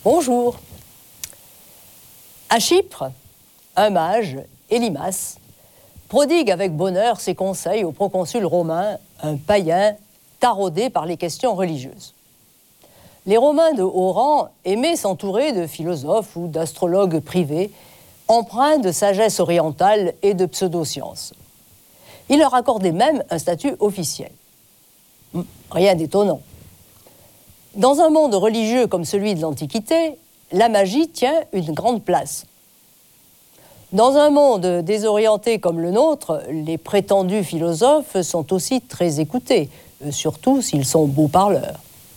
Bonjour. À Chypre, un mage, Élymas, prodigue avec bonheur ses conseils au proconsul romain, un païen taraudé par les questions religieuses. Les Romains de haut rang aimaient s'entourer de philosophes ou d'astrologues privés, empreints de sagesse orientale et de pseudosciences. Ils leur accordaient même un statut officiel. Rien d'étonnant. Dans un monde religieux comme celui de l'Antiquité, la magie tient une grande place. Dans un monde désorienté comme le nôtre, les prétendus philosophes sont aussi très écoutés, surtout s'ils sont beaux parleurs.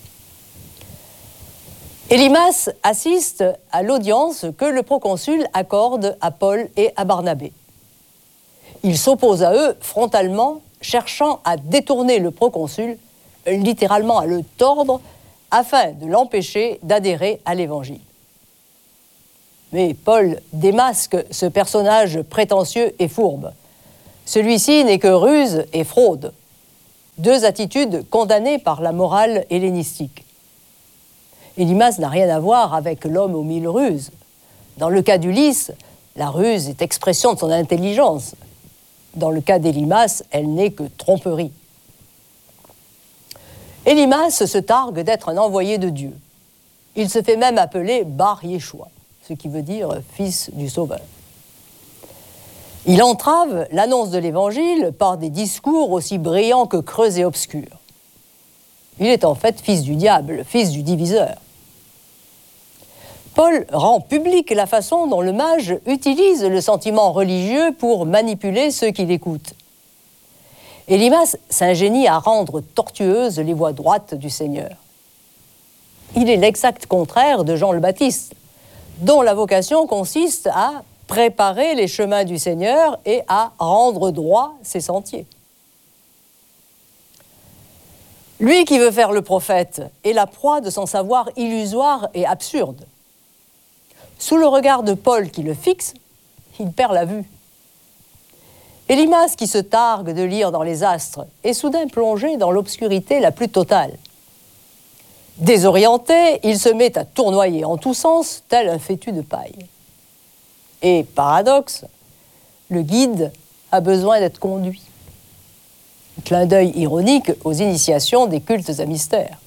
Élymas assiste à l'audience que le proconsul accorde à Paul et à Barnabé. Il s'oppose à eux frontalement, cherchant à détourner le proconsul, littéralement à le tordre, afin de l'empêcher d'adhérer à l'Évangile. Mais Paul démasque ce personnage prétentieux et fourbe. Celui-ci n'est que ruse et fraude, deux attitudes condamnées par la morale hellénistique. Élymas n'a rien à voir avec l'homme aux mille ruses. Dans le cas d'Ulysse, la ruse est expression de son intelligence. Dans le cas d'Élymas, elle n'est que tromperie. Élymas se targue d'être un envoyé de Dieu. Il se fait même appeler Bar Yeshua, ce qui veut dire fils du Sauveur. Il entrave l'annonce de l'Évangile par des discours aussi brillants que creux et obscurs. Il est en fait fils du diable, fils du diviseur. Paul rend publique la façon dont le mage utilise le sentiment religieux pour manipuler ceux qui l'écoutent. Élymas s'ingénie à rendre tortueuses les voies droites du Seigneur. Il est l'exact contraire de Jean le Baptiste, dont la vocation consiste à préparer les chemins du Seigneur et à rendre droit ses sentiers. Lui qui veut faire le prophète est la proie de son savoir illusoire et absurde. Sous le regard de Paul qui le fixe, il perd la vue. Élymas, qui se targue de lire dans les astres, est soudain plongé dans l'obscurité la plus totale. Désorienté, il se met à tournoyer en tous sens, tel un fétu de paille. Et, paradoxe, le guide a besoin d'être conduit. Clin d'œil ironique aux initiations des cultes à mystère.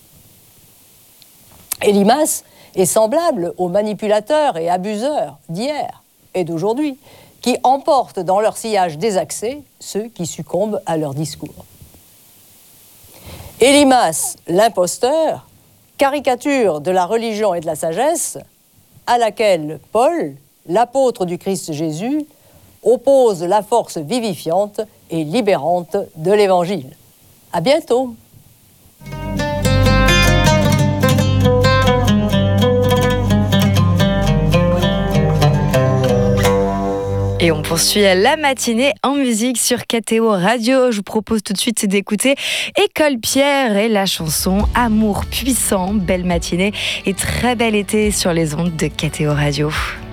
Élymas est semblable aux manipulateurs et abuseurs d'hier et d'aujourd'hui, qui emportent dans leur sillage désaxé ceux qui succombent à leur discours. Élymas, l'imposteur, caricature de la religion et de la sagesse, à laquelle Paul, l'apôtre du Christ Jésus, oppose la force vivifiante et libérante de l'Évangile. À bientôt! Et on poursuit la matinée en musique sur KTO Radio. Je vous propose tout de suite d'écouter École Pierre et la chanson Amour puissant. Belle matinée et très bel été sur les ondes de KTO Radio.